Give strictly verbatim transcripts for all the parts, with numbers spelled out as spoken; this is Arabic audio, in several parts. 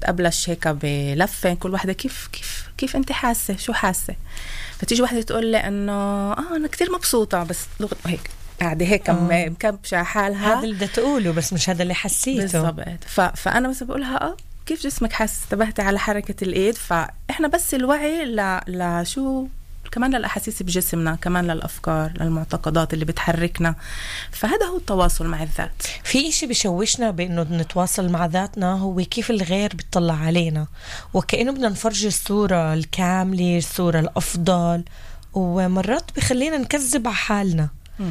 بتقبلش هيك بلفة كل واحدة كيف كيف كيف أنت حاسة شو حاسة. فتيجي واحدة تقول لي إنه آه أنا كتير مبسوطة بس لغة هيك قاعدة هيك آه. مكبشة حالها. هذا اللي تقوله بس مش هذا اللي حسيته بالضبط. ف... فأنا بس بقولها آه كيف جسمك حاسس، انتبهتي على حركة الإيد. فإحنا بس الوعي ل... لشو كمان للأحاسيس بجسمنا، كمان للأفكار للمعتقدات اللي بتحركنا. فهذا هو التواصل مع الذات. في إشي بيشوشنا بأنه نتواصل مع ذاتنا هو كيف الغير بيطلع علينا، وكأنه بدنا نفرج الصورة الكاملة الصورة الأفضل، ومرات بيخلينا نكذب على حالنا.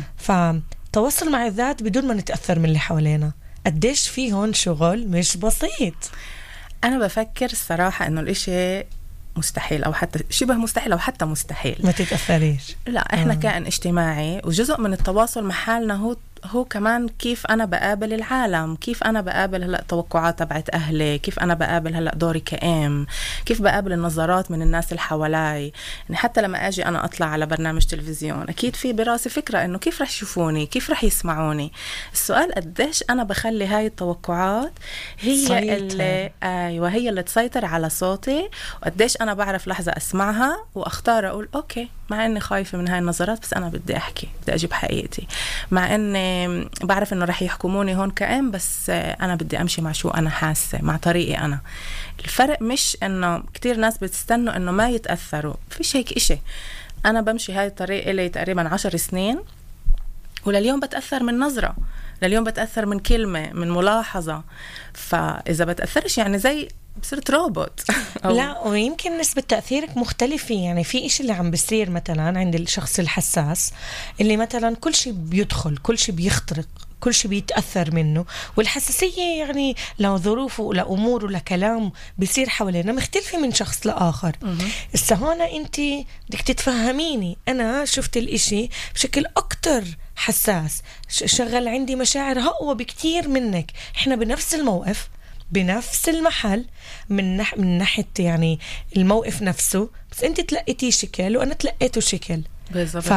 فتواصل مع الذات بدون ما نتأثر من اللي حوالينا قديش في هون شغل مش بسيط. أنا بفكر الصراحة إنه الإشي مستحيل أو حتى شبه مستحيل أو حتى مستحيل. ما تتأثريش. لا إحنا آه. كائن اجتماعي، وجزء من التواصل مع حالنا هو هو كمان كيف أنا بقابل العالم، كيف أنا بقابل هلأ توقعات تبعت أهلي، كيف أنا بقابل هلأ دوري كأم، كيف بقابل النظرات من الناس اللي حوالي. يعني حتى لما أجي أنا أطلع على برنامج تلفزيون أكيد في براسي فكرة إنه كيف رح يشوفوني، كيف رح يسمعوني. السؤال قديش أنا بخلي هاي التوقعات هي سيطر. اللي أيوة هي اللي تسيطر على صوتي، وقديش أنا بعرف لحظة أسمعها وأختار أقول أوكي مع إني خايفة من هاي النظرات بس أنا بدي أحكي، بدي أجيب حقيقتي، مع إني بعرف إنه رح يحكموني هون كأم بس أنا بدي أمشي مع شو أنا حاسة، مع طريقي أنا. الفرق مش إنه كتير ناس بتستنوا إنه ما يتأثروا، فيش هيك إشي. أنا بمشي هاي الطريقة لي تقريبا عشر سنين، ولليوم بتأثر من نظرة، لليوم بتأثر من كلمة، من ملاحظة. فإذا بتأثرش يعني زي بصيرت روبوت. لا، ويمكن نسبة تأثيرك مختلفة. يعني في إشي اللي عم بيصير مثلا عند الشخص الحساس اللي مثلا كل شيء بيدخل، كل شيء بيخترق، كل شيء بيتأثر منه. والحساسية يعني لو ظروفه لأموره لكلام بيصير حوالينا مختلفة من شخص لآخر. إسا هون أنت بدك تتفهميني، أنا شفت الإشي بشكل أكتر حساس، شغل عندي مشاعر أقوى بكتير منك. إحنا بنفس الموقف بنفس المحل من, نح... من ناحية يعني الموقف نفسه، بس أنت تلقيتي شكل وأنا تلقيته شكل. ف...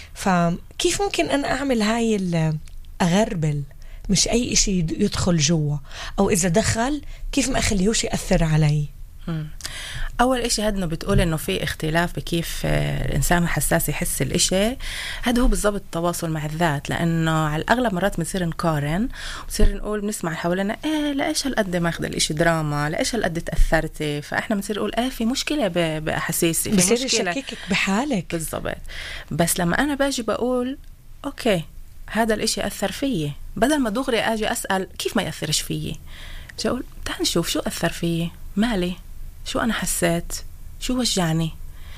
فكيف ممكن أنا أعمل هاي ال... أغربل، مش أي إشي يدخل جوا، أو إذا دخل كيف ما أخليهوش يأثر علي. مم. أول إشي هدنا بتقول إنه في اختلاف بكيف الإنسان الحساس يحس الإشي. هذا هو بالضبط التواصل مع الذات، لأنه على الأغلب مرات بنصير نقارن وبنصير نقول بنسمع حوالينا إيه لإيش هالقد ماخذ الإشي دراما، لإيش هالقد تأثرتي. فإحنا بنصير نقول إيه في مشكلة بأحاسيسي، في بصير مشكلة يشككك بحالك. بالضبط. بس لما أنا باجي بقول أوكي هذا الإشي أثر فيي، بدل ما دغري أجي أسأل كيف ما يأثرش فيي، جا أقول تعال نشوف شو أثر فيي، مالي، شو أنا حسيت، شو وجعني.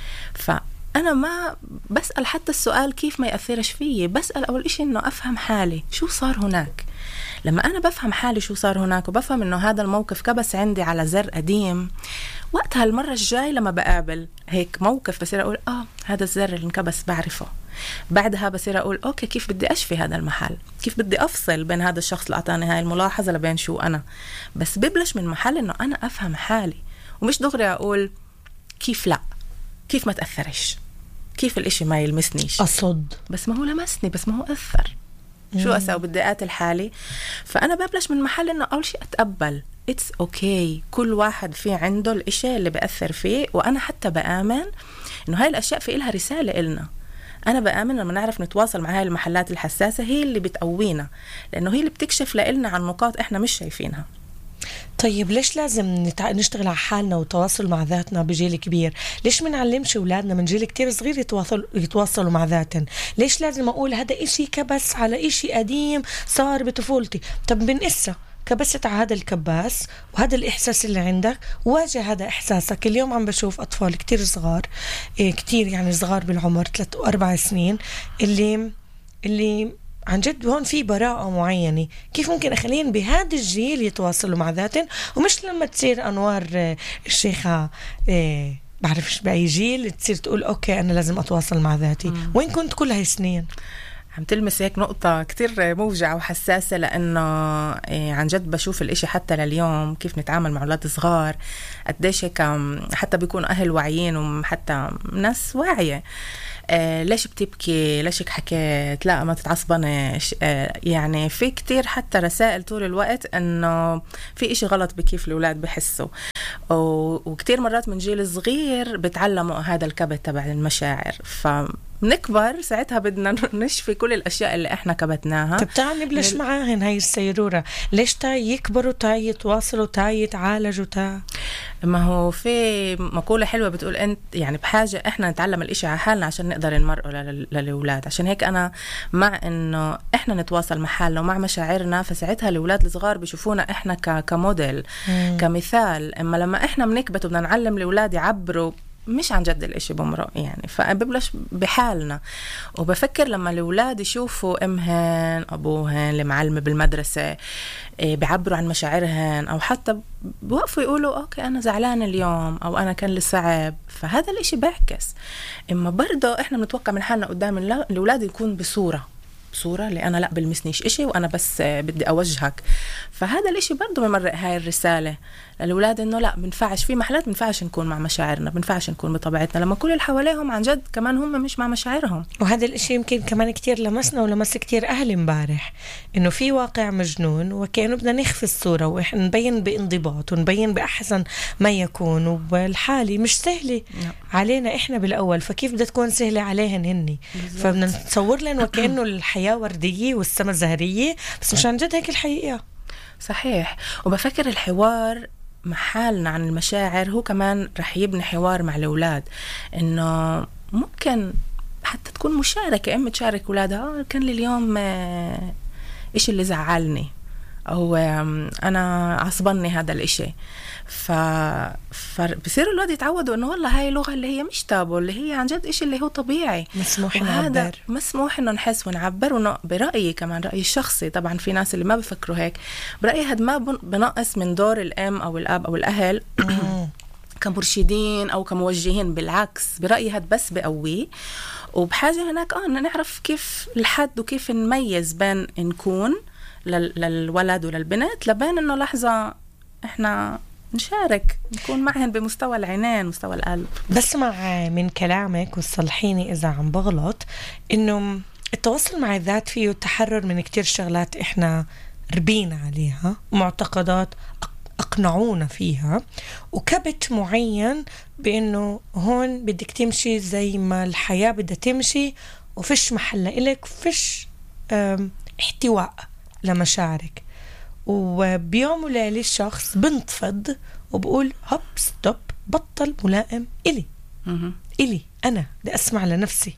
فأنا ما بسأل حتى السؤال كيف ما يأثرش فيي، بسأل أول إشي إنه أفهم حالي شو صار هناك. لما أنا بفهم حالي شو صار هناك وبفهم إنه هذا الموقف كبس عندي على زر قديم، وقتها المرة الجاي لما بقابل هيك موقف بصير أقول آه هذا الزر اللي انكبس بعرفه. بعدها بصير أقول أوكي كيف بدي أشفي هذا المحل، كيف بدي أفصل بين هذا الشخص اللي أعطاني هاي الملاحظة لبين شو أنا. بس ببلش من محل إنه أنا أفهم حالي، ومش دغري أقول كيف لا، كيف ما تأثرش، كيف الإشي ما يلمسنيش، أصد بس ما هو لمسني، بس ما هو أثر. مم. شو أسوي بدي أقاتل حالي. فأنا ببلش من محل إنه أول شيء أتقبل it's okay، كل واحد في عنده الإشي اللي بأثر فيه. وأنا حتى بآمن إنه هاي الأشياء في إلها رسالة إلنا. أنا بآمن لما نعرف نتواصل مع هاي المحلات الحساسة هي اللي بتقوينا، لأنه هي اللي بتكشف لإلنا عن نقاط إحنا مش شايفينها. طيب ليش لازم نتع... نشتغل على حالنا وتواصل مع ذاتنا بجيل كبير؟ ليش ما نعلمش أولادنا من جيل كتير صغير يتواصل... يتواصلوا مع ذاتهم؟ ليش لازم أقول هذا إشي كبس على إشي قديم صار بطفولتي؟ طب من إسا كبست على هذا الكباس وهذا الإحساس اللي عندك، واجه هذا إحساسك. اليوم عم بشوف أطفال كتير صغار، إيه كتير يعني صغار بالعمر ثلاث وأربع سنين اللي اللي عن جد هون في براءة معينة. كيف ممكن أخلين بهذا الجيل يتواصلوا مع ذاتهم، ومش لما تصير أنوار الشيخة إيه بعرفش بأي جيل تصير تقول أوكي أنا لازم أتواصل مع ذاتي. مم. وين كنت كل هاي سنين؟ عم تلمس هيك نقطة كتير موجعة وحساسة، لأنه إيه عن جد بشوف الإشي حتى لليوم كيف نتعامل مع أولاد صغار، قديش هيك حتى بيكونوا أهل واعيين وحتى ناس واعية. آه ليش بتبكي، ليش حكيت، لا ما تتعصبنش. آه يعني في كتير حتى رسائل طول الوقت انه في اشي غلط بكيف الاولاد بحسوا. وكتير مرات من جيل صغير بتعلموا هذا الكبت تبع المشاعر، فنكبر ساعتها بدنا نشفي كل الأشياء اللي إحنا كبتناها. طب تعال نبلش لل... معاهن هاي السيرورة، ليش تا يكبروا تا يتواصلوا تا يتعالجوا تا؟ ما هو في مقولة حلوة بتقول أنت يعني بحاجة إحنا نتعلم الإشي على حالنا عشان نقدر نمرقه للأولاد. عشان هيك أنا مع إنه إحنا نتواصل مع حالنا ومع مشاعرنا، فساعتها الأولاد الصغار بيشوفونا إحنا كموديل مم. كمثال. إما لما إحنا بنكبت وبدنا نعلم الأولاد يعبروا مش عن جد الاشي بمرق يعني، فببلش بحالنا. وبفكر لما الأولاد يشوفوا امهن ابوهن اللي معلمة بالمدرسة بيعبروا عن مشاعرهن، او حتى بوقفوا يقولوا اوكي انا زعلان اليوم او انا كان لي صعب، فهذا الاشي بيعكس. اما برضه احنا بنتوقع من حالنا قدام الأولاد يكون بصورة صورة اللي أنا لا بلمسنيش إشي وأنا بس بدي أوجهك، فهذا الإشي برضو بمرق هاي الرسالة للأولاد إنه لا بنفعش في محلات بنفعش نكون مع مشاعرنا، بنفعش نكون بطبيعتنا لما كل اللي حواليهم عن جد كمان هم مش مع مشاعرهم. وهذا الإشي يمكن كمان كتير لمسنا ولمس كتير أهل امبارح، إنه في واقع مجنون وكأنه بدنا نخفي الصورة وإحنا نبين بانضباط ونبين بأحسن ما يكون، والحالي مش سهلة علينا إحنا بالأول، فكيف بدها تكون سهلة عليهن هني؟ فبدنا نتصور لهم وكأنه الحياة وردية والسما زهرية، بس مش عن جد هيك الحقيقة. صحيح. وبفكر الحوار مع حالنا عن المشاعر هو كمان رح يبني حوار مع الأولاد، إنه ممكن حتى تكون مشاركة، أم تشارك أولادها كان لي اليوم إيش اللي زعلني أو أنا عصبني هذا الإشي، ف... فبصير الولاد يتعودوا إنه والله هاي لغة اللي هي مش تابو، اللي هي عن جد إيش اللي هو طبيعي، مسموح نعبر، مسموح إنه نحس ونعبر. وإنه برأيي كمان رأيي الشخصي، طبعا في ناس اللي ما بفكروا هيك، برأيي هاد ما بنقص من دور الأم أو الأب أو الأهل كمرشدين أو كموجهين، بالعكس برأيي هاد بس بقويه. وبحاجة هناك آه نعرف كيف الحد وكيف نميز بين نكون للولد وللبنت لبين إنه لحظة إحنا نشارك نكون معهن بمستوى العينين مستوى القلب. بسمع من كلامك وصلحيني إذا عم بغلط، إنه التواصل مع الذات فيه التحرر من كتير شغلات إحنا ربينا عليها، معتقدات أقنعونا فيها، وكبت معين بإنه هون بدك تمشي زي ما الحياة بدها تمشي وفش محل إلك وفش احتواء لمشاعرك. وبيوم وليلة الشخص بنتفض وبقول هوب ستوب، بطل ملائم إلي إلي أنا بدي أسمع لنفسي.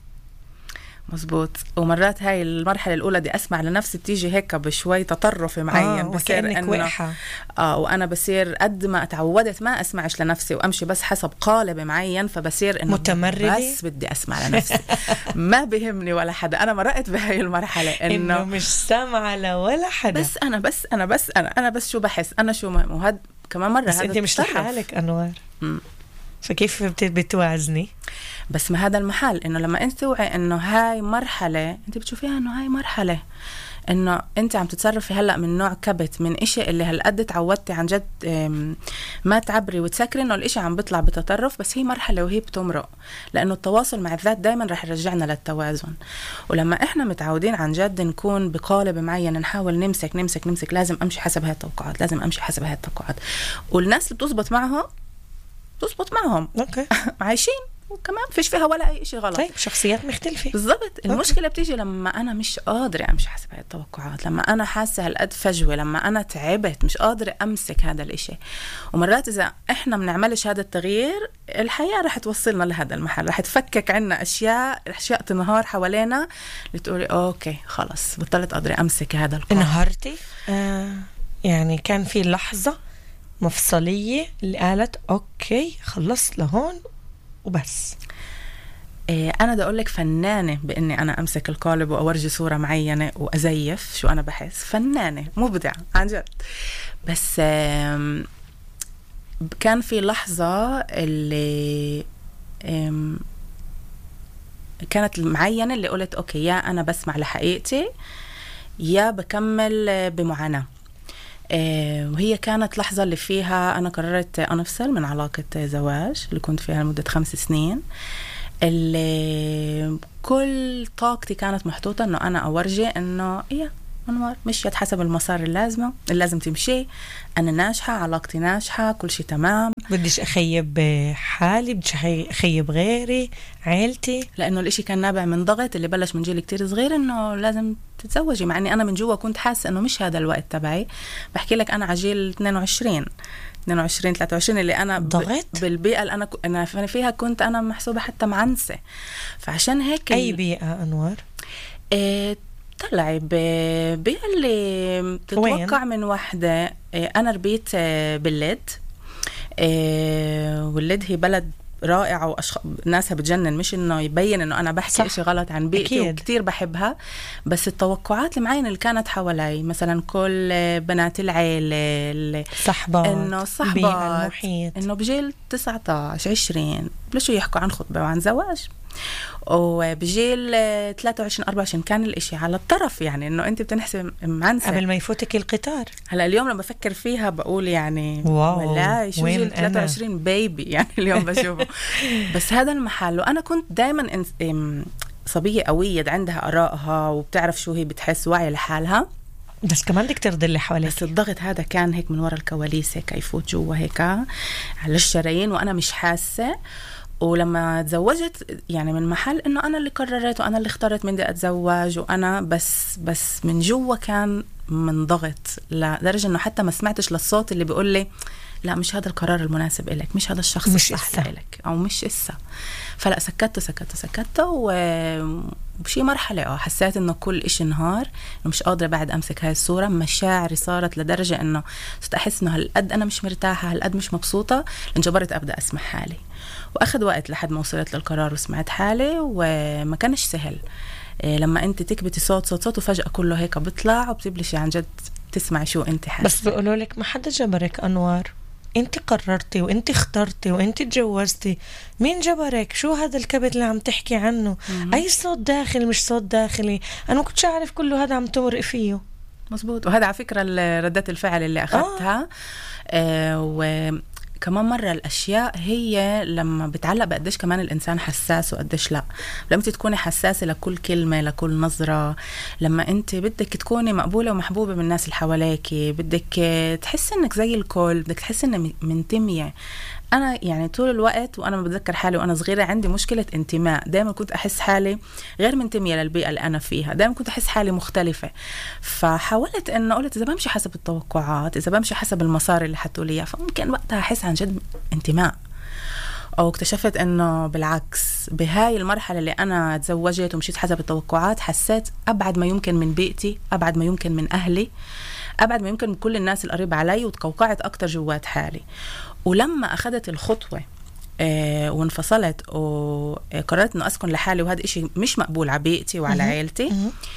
مزبوط. ومرات هاي المرحلة الأولى دي أسمع لنفسي بتيجي هيك بشوي تطرف معين، آه بصير إنه آه وأنا بصير قد ما اتعودت ما أسمعش لنفسي وأمشي بس حسب قالب معين، فبصير إنه متمردة بس بدي أسمع لنفسي ما بهمني ولا حدا. أنا مرقت بهاي المرحلة إنه, إنه مش سامعة لولا حدا، بس أنا بس أنا بس أنا أنا بس شو بحس أنا شو مهم. وهاد كمان مرة بس أنت مش لحالك أنوار، م. فكيف بتوازني؟ بس ما هذا المحل إنه لما أنت توعي إنه هاي مرحلة أنت بتشوفيها إنه هاي مرحلة، إنه أنت عم تتصرفي هلأ من نوع كبت من إشي اللي هالقد تعودتي عن جد ما تعبري وتسكري إنه الإشي عم بيطلع بتطرف، بس هي مرحلة وهي بتمرق، لأنه التواصل مع الذات دايما رح يرجعنا للتوازن. ولما إحنا متعودين عن جد نكون بقالب معين نحاول نمسك نمسك نمسك لازم أمشي حسب هاي التوقعات، لازم أمشي حسب هاي التوقعات، والناس اللي بتزبط معها تزبط معهم أوكي عايشين وكمان فيش فيها ولا أي شيء غلط. طيب شخصيات مختلفة بالضبط. المشكلة بتيجي لما أنا مش قادرة أمشي حسب هاي التوقعات، لما أنا حاسة هالقد فجوة، لما أنا تعبت مش قادرة أمسك هذا الإشي. ومرات إذا إحنا منعملش هذا التغيير الحياة رح توصلنا لهذا المحل، رح تفكك عنا أشياء أشياء تنهار حوالينا لتقولي أوكي خلص بطلت قادرة أمسك هذا القرار. انهارتي آه يعني كان في لحظة مفصلية اللي قالت أوكي خلصت لهون وبس؟ إيه أنا دا أقولك فنانة بإني أنا أمسك القالب وأورجي صورة معينة وأزيف شو أنا بحس، فنانة مبدعة عن جد. بس كان في لحظة اللي كانت معينة اللي قلت أوكي يا أنا بسمع لحقيقتي يا بكمل بمعاناة. وهي كانت لحظة اللي فيها أنا قررت أنفصل من علاقة زواج اللي كنت فيها لمدة خمس سنين، اللي كل طاقتي كانت محطوطة أنه أنا أورجي أنه إيه أنوار مشيت حسب المسار اللازمة اللي لازم تمشي، أنا ناجحة، علاقتي ناجحة، كل شيء تمام. بديش أخيب حالي، بديش أخيب غيري، عيلتي. لأنه الإشي كان نابع من ضغط اللي بلش من جيل كتير صغير إنه لازم تتزوجي، مع إني أنا من جوا كنت حاسة إنه مش هذا الوقت تبعي. بحكي لك أنا عجيل اثنين وعشرين ثلاثة وعشرين اللي أنا ضغط بالبيئة اللي أنا أنا فيها كنت أنا محسوبة حتى معنسة. فعشان هيك أي بيئة أنور؟ إيه طلعي ببيئة اللي تتوقع من وحدة. إيه أنا ربيت باللد. إيه واللد هي بلد رائعة وأشخ... ناسها بتجنن، مش إنه يبين إنه أنا بحكي إشي غلط عن بيئتي، وكتير بحبها. بس التوقعات المعينة اللي كانت حوالي مثلا كل بنات العيلة صحبات إنه صحبات إنه بجيل تسعة عشر عشرين بلشوا يحكوا عن خطبة وعن زواج، وبجيل ثلاثة وعشرين أربعة وعشرين كان الاشي على الطرف، يعني انه انت بتنحسب معنسة قبل ما يفوتك القطار. هلا اليوم لما بفكر فيها بقول يعني والله شو جيل ثلاثة وعشرين بيبي يعني اليوم بشوفه. بس هذا المحل، وانا كنت دايما صبية قوية عندها آرائها وبتعرف شو هي بتحس، واعية لحالها، بس كمان بدك ترضي اللي حواليك. بس الضغط هذا كان هيك من وراء الكواليس، هيك يفوت جوا هيك على الشرايين وانا مش حاسة. ولما تزوجت يعني من محل انه انا اللي قررت وانا اللي اخترت من بدي اتزوج، وانا بس بس من جوا كان من ضغط لدرجه انه حتى ما سمعتش للصوت اللي بيقول لي لا مش هذا القرار المناسب إلك، مش هذا الشخص مش الصح لك، او مش إسا. فلا سكتت سكتت سكتت وبشي مرحله اه حسيت انه كل إشي انهار، مش قادره بعد امسك هاي الصوره. مشاعري صارت لدرجه انه صرت احس انه هالقد انا مش مرتاحه، هالقد مش مبسوطه، انجبرت ابدا اسمع حالي. واخذ وقت لحد ما وصلت للقرار وسمعت حالي، وما كانش سهل. إيه لما انت تكبتي صوت صوت صوت وفجأة كله هيك بيطلع وبتبلشي عن جد تسمعي شو انت حاسه. بس بيقولوا لك ما حدا جبرك انوار، انت قررتي وانت اخترتي وانت تجوزتي، مين جبرك؟ شو هذا الكبت اللي عم تحكي عنه؟ م-م. اي صوت داخلي مش صوت داخلي، انا ما كنتش اعرف كله هذا عم تمرق فيه. مزبوط. وهذا على فكرة ردة الفعل اللي اخذتها. آه. آه و كمان مرة الأشياء هي لما بتعلق بقديش كمان الإنسان حساس وقديش لا. لما انت تكوني حساسة لكل كلمة لكل نظرة، لما انت بدك تكوني مقبولة ومحبوبة من الناس اللي حواليكي، بدك تحس انك زي الكل، بدك تحس انك منتمية. أنا يعني طول الوقت وأنا ما بتذكر حالي وأنا صغيرة عندي مشكلة انتماء، دائما كنت أحس حالي غير منتمية للبيئة اللي أنا فيها، دائما كنت أحس حالي مختلفة. فحاولت أن قلت إذا بمشي حسب التوقعات، إذا بمشي حسب المسار اللي حطوا لي فممكن وقتها أحس عن جد انتماء. أو اكتشفت أنه بالعكس، بهاي المرحلة اللي أنا تزوجت ومشيت حسب التوقعات، حسيت أبعد ما يمكن من بيئتي، أبعد ما يمكن من أهلي، أبعد ما يمكن من كل الناس القريبة علي، وتقوقعت أكتر جوات حالي. ولما أخذت الخطوة آه وانفصلت وقررت أنه أسكن لحالي، وهذا إشي مش مقبول على بيئتي وعلى عائلتي،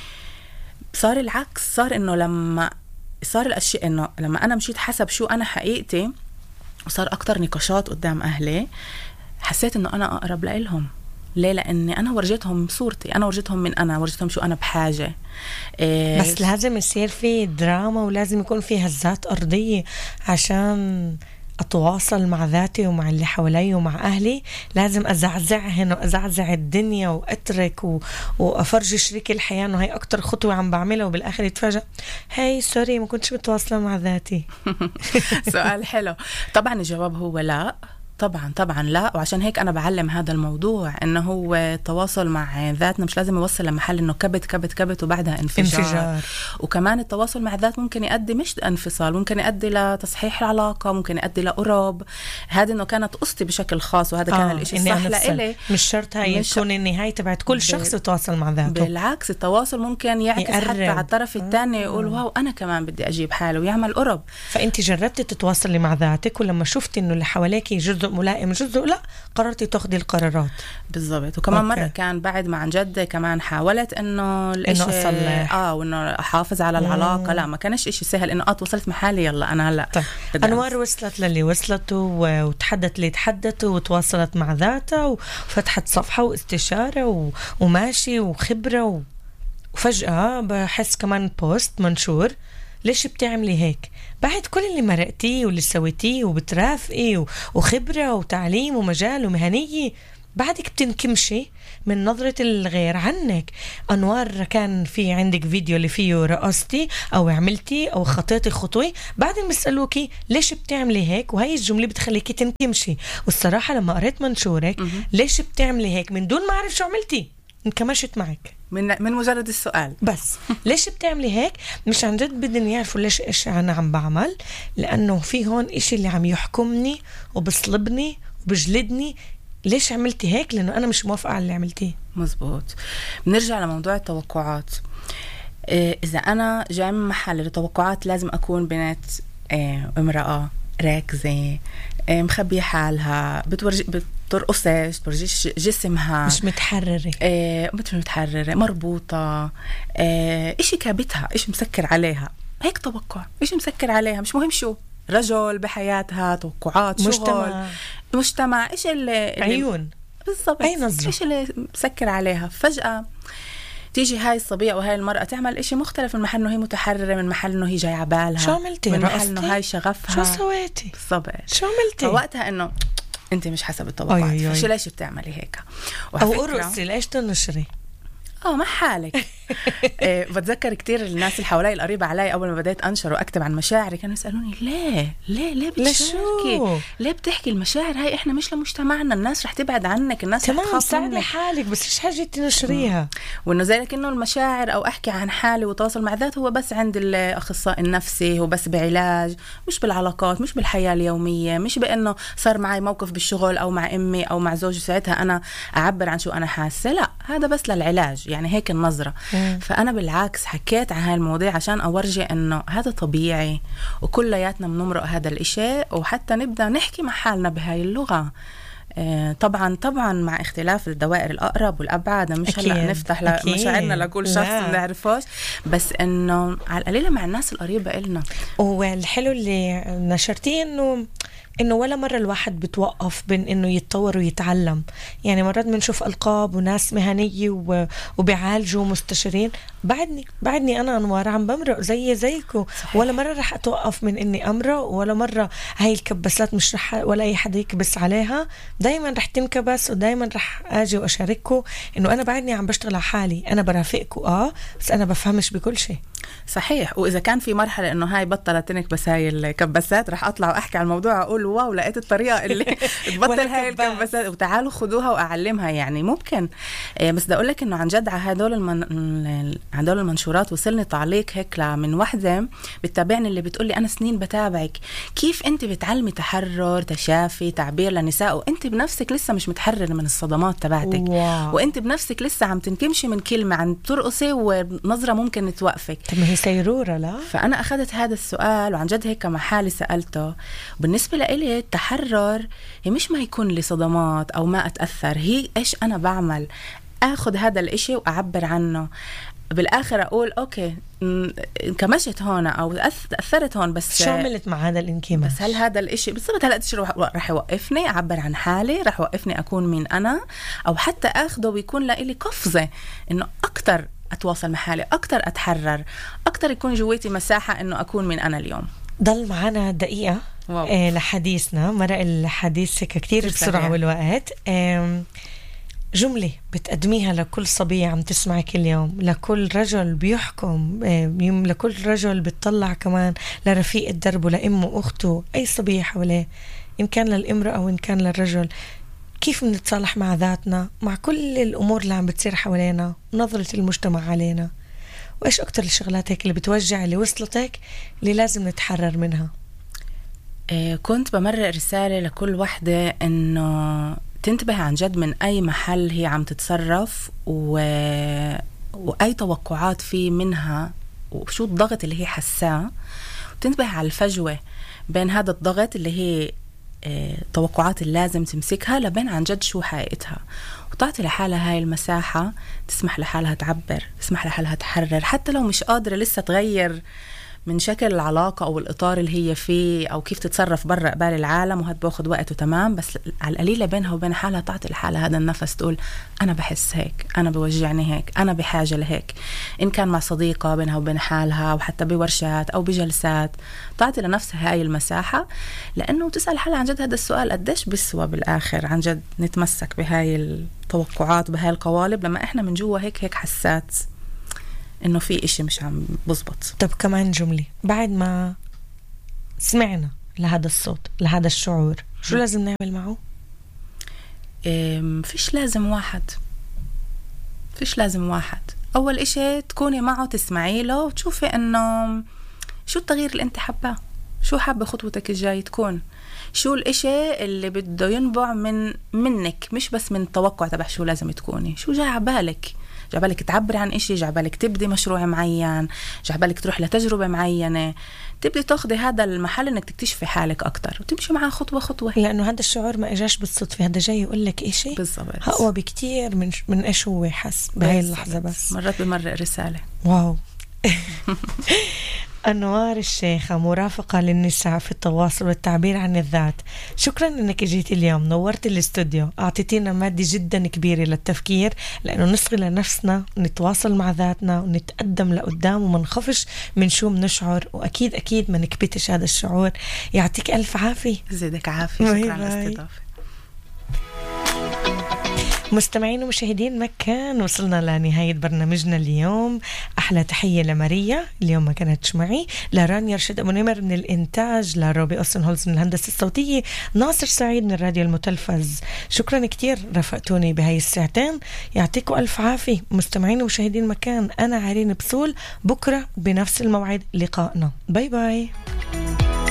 صار العكس. صار إنه لما صار الأشياء إنه لما أنا مشيت حسب شو أنا حقيقتي، وصار أكتر نقاشات قدام أهلي، حسيت إنه أنا أقرب لإلهم. ليه؟ لأني أنا ورجتهم صورتي، أنا ورجتهم من أنا ورجتهم شو أنا بحاجة. إيه بس لازم يصير في دراما، ولازم يكون في هزات أرضية عشان أتواصل مع ذاتي ومع اللي حوالي ومع أهلي. لازم أزعزعهن وأزعزع الدنيا وأترك و... وأفرجي شريك الحياة إنه هاي أكتر خطوة عم بعملها، وبالآخر يتفاجأ هاي سوري ما كنتش متواصلة مع ذاتي. سؤال حلو. طبعا الجواب هو لا، طبعا طبعا لا. وعشان هيك أنا بعلم هذا الموضوع إنه هو التواصل مع ذاتنا مش لازم يوصل لمحل إنه كبت كبت كبت وبعدها انفجار. انفجار. وكمان التواصل مع ذات ممكن يؤدي مش انفصال، ممكن يؤدي لتصحيح العلاقة، ممكن يؤدي لقرب. هذه إنه كانت قصتي بشكل خاص، وهذا آه كان الإشي الصح لإلي. مش شرط هاي مش تكون النهاية تبعت كل شخص يتواصل مع ذاته. بالعكس، التواصل ممكن يعكس حتى على الطرف الثاني، يقول آه. واو أنا كمان بدي أجيب حاله ويعمل قرب. فأنت جربتي تتواصلي مع ذاتك، ولما شفتي إنه اللي حواليك جزء ملائم جزء لا، قررتي تاخدي القرارات. بالضبط. وكمان أوكي. مرة كان بعد ما عن جد كمان حاولت انه الاشي اه وانه احافظ على العلاقة. لا ما كانش اشي سهل انه اه وصلت محالي يلا انا هلا. طيب. انوار وصلت للي وصلته، وتحدت اللي تحدته، وتواصلت مع ذاتها، وفتحت صفحة واستشارة و... وماشي وخبرة و... وفجأة بحس كمان بوست منشور ليش بتعملي هيك بعد كل اللي مرقتيه واللي سويتيه وبترافقي وخبرة وتعليم ومجال ومهنية، بعدك بتنكمشي من نظرة الغير عنك. أنوار، كان في عندك فيديو اللي فيه رقصتي أو عملتي أو خطيتي خطوة، بعدين بيسألوكي ليش بتعملي هيك، وهي الجملة بتخليكي تنكمشي. والصراحة لما قريت منشورك ليش بتعملي هيك من دون ما أعرف شو عملتي، انكمشت معك من من مجرد السؤال بس. ليش بتعملي هيك؟ مش عن جد بدهم يعرفوا ليش إيش أنا عم بعمل، لأنه في هون إشي اللي عم يحكمني وبصلبني وبجلدني. ليش عملتي هيك؟ لأنه أنا مش موافقة على اللي عملتيه. مزبوط. بنرجع لموضوع التوقعات. إيه إذا أنا جاي من محل التوقعات لازم أكون بنت إيه امرأة راكزة، إيه مخبية حالها، بتورجي بترقصش، بتورجيش جسمها، مش متحررة، إيه مش متحررة، مربوطة، إيه إشي كابتها، إشي مسكر عليها. هيك توقع، إشي مسكر عليها، مش مهم شو، رجل بحياتها، توقعات، شغل، مجتمع مجتمع، إيش اللي عيون بالضبط، أي نظرة، إيش اللي مسكر عليها. فجأة تيجي هاي الصبية وهاي المرأة تعمل إشي مختلف، من محل إنه هي متحررة، من محل إنه هي جاي عبالها، شو عملتي؟ من محل إنه هاي شغفها، شو سويتي؟ بالضبط، شو عملتي؟ فوقتها إنه أنت مش حسب التوقعات، فشو ليش بتعملي هيك؟ أو أرقصي ليش تنشري؟ اه مع حالك. إيه بتذكر كتير الناس اللي حوالي القريبة علي أول ما بديت أنشر وأكتب عن مشاعري كانوا يسألوني ليه ليه ليه بتشاركي، ليه بتحكي المشاعر هاي، إحنا مش لمجتمعنا، الناس رح تبعد عنك، الناس رح تخاف منك. تمام، حالك بس إيش حاجة تنشريها؟ وإنه زي لك إنه المشاعر أو أحكي عن حالي وتواصل مع ذات هو بس عند الأخصائي النفسي، هو بس بعلاج، مش بالعلاقات، مش بالحياة اليومية، مش بأنه صار معي موقف بالشغل أو مع أمي أو مع زوجي ساعتها أنا أعبر عن شو أنا حاسة. لا، هذا بس للعلاج، يعني هيك النظرة. مم. فأنا بالعكس حكيت عن هاي المواضيع عشان أورجي إنه هذا طبيعي وكلياتنا بنمرق هذا الإشي، وحتى نبدأ نحكي مع حالنا بهاي اللغة. آه طبعا طبعا مع اختلاف الدوائر الأقرب والأبعد، مش هلا نفتح مشاعرنا لكل شخص ما نعرفوش، بس إنه على القليلة مع الناس القريبة إلنا. والحلو اللي نشرتيه إنه إنه ولا مرة الواحد بتوقف بين إنه يتطور ويتعلم. يعني مرات بنشوف ألقاب وناس مهنية وبيعالجوا مستشارين، بعدني بعدني أنا أنوار عم بمرق زي زيكو. صحيح. ولا مرة رح أتوقف من إني أمرق، ولا مرة هاي الكبسات مش رح ولا أي حد يكبس عليها، دايما رح تنكبس، ودايما رح أجي وأشارككم إنه أنا بعدني عم بشتغل على حالي، أنا برافقكم آه بس أنا بفهمش بكل شيء. صحيح. وإذا كان في مرحلة إنه هاي بطلت تنكبس هاي الكبسات، رح أطلع وأحكي عن الموضوع، أقول واو لقيت الطريقة اللي تبطل هاي الكبسات، وتعالوا خدوها وأعلمها. يعني ممكن. بس بدي أقول لك إنه عن جد على هدول المن... عن هدول المنشورات وصلني تعليق هيك من وحدة بتتابعني اللي بتقولي أنا سنين بتابعك، كيف أنت بتعلمي تحرر، تشافي، تعبير للنساء، وأنت بنفسك لسه مش متحررة من الصدمات تبعتك، واو. وأنت بنفسك لسه عم تنكمشي من كلمة، عم ترقصي ونظرة ممكن توقفك. طب ما هي سيرورة لا؟ فأنا أخذت هذا السؤال وعن جد هيك مع حالي سألته. بالنسبة لإلي التحرر هي مش ما يكون لي صدمات أو ما أتأثر، هي إيش أنا بعمل، أخذ هذا الإشي وأعبر عنه. بالآخر أقول أوكي انكمشت هون أو تأثرت هون، بس شو عملت مع هذا الانكماش؟ بس هل هذا الإشي بالضبط هل الإشي رح يوقفني أعبر عن حالي، رح يوقفني أكون مين أنا، أو حتى أخذه ويكون لإلي قفزة إنه أكتر أتواصل مع حالي، أكتر أتحرر، أكتر يكون جويتي مساحة إنه أكون من أنا اليوم. ضل معنا دقيقة آه لحديثنا، مرق الحديث كتير بسرعة والوقت. آه جملة بتقدميها لكل صبية عم تسمعك اليوم، لكل رجل بيحكم، آه لكل رجل بتطلع كمان لرفيق الدرب ولأمه وأخته، أي صبية حواليه، إن كان للإمرأة أو إن كان للرجل، كيف بنتصالح مع ذاتنا مع كل الأمور اللي عم بتصير حوالينا، نظرة المجتمع علينا، وإيش أكتر الشغلات هيك اللي بتوجع اللي وصلتك اللي لازم نتحرر منها؟ إيه كنت بمرق رسالة لكل وحدة إنه تنتبه عن جد من أي محل هي عم تتصرف و... وأي توقعات في منها وشو الضغط اللي هي حساه، وتنتبه على الفجوة بين هذا الضغط اللي هي اه توقعات اللي لازم تمسكها لبين عن جد شو حقيقتها، وتعطي لحالها هاي المساحة، تسمح لحالها تعبر، تسمح لحالها تحرر، حتى لو مش قادرة لسه تغير من شكل العلاقة أو الإطار اللي هي فيه أو كيف تتصرف برا قبال العالم، وهذا بأخذ وقته تمام، بس على القليلة بينها وبين حالها تعطي الحالة هذا النفس، تقول أنا بحس هيك، أنا بوجعني هيك، أنا بحاجة لهيك. إن كان مع صديقة بينها وبين حالها، وحتى بورشات أو بجلسات، تعطي لنفسها هاي المساحة. لأنه تسأل حالها عن جد هذا السؤال، قديش بسوى بالآخر عن جد نتمسك بهاي التوقعات بهاي القوالب لما إحنا من جوا هيك هيك حسات إنه في إشي مش عم بزبط. طب كمان جملة، بعد ما سمعنا لهذا الصوت لهذا الشعور، شو م. لازم نعمل معه؟ فيش لازم واحد فيش لازم واحد أول إشي تكوني معه، تسمعي له وتشوفي إنه شو التغيير اللي أنت حباه، شو حابة خطوتك الجاي تكون، شو الإشي اللي بده ينبع من منك، مش بس من توقع تبع شو لازم تكوني، شو جاي عبالك. جعبالك تعبري عن إشي، جعبالك تبدي مشروع معين، جعبالك تروح لتجربة معينة، تبدي تاخدي هذا المحل إنك تكتشفي حالك أكتر وتمشي معاه خطوة خطوة. لأنه هذا الشعور ما إجاش بالصدفة، هذا جاي يقول لك إشي بالضبط أقوى بكتير من من إيش هو حس بهاي اللحظة. بس مرات بمرق رسالة. واو. أنوار الشيخة، مرافقة للنساء في التواصل والتعبير عن الذات، شكرا أنك جيتي اليوم، نورت الاستوديو، أعطيتينا مادة جدا كبيرة للتفكير، لأنه نصغي لنفسنا، نتواصل مع ذاتنا ونتقدم لقدام وما نخافش من شو منشعر، وأكيد أكيد ما نكبتش هذا الشعور. يعطيك ألف عافية. زيدك عافية، شكرا على الاستضافة. مستمعين ومشاهدين مكان، وصلنا لنهاية برنامجنا اليوم. أحلى تحية لماريا، اليوم ما كانتش معي، لرانيا رشيد أبو نمر من الإنتاج، لروبي أوسن هولز من الهندسة الصوتية، ناصر سعيد من الراديو المتلفز. شكرا كتير رفقتوني بهاي الساعتين، يعطيكم ألف عافية. مستمعين ومشاهدين مكان، أنا عرين بسول، بكرة بنفس الموعد لقائنا. باي باي.